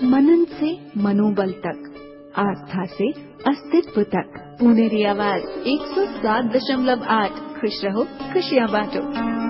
मनन से मनोबल तक, आस्था से अस्तित्व तक। पुनेरी आवाज 107.8। खुश रहो, खुशियाँ बांटो।